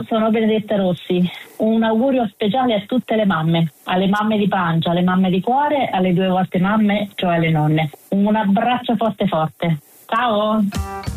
sono Benedetta Rossi. Un augurio speciale a tutte le mamme, alle mamme di pancia, alle mamme di cuore, alle 2 volte mamme, cioè alle nonne. Un abbraccio forte forte. Ciao!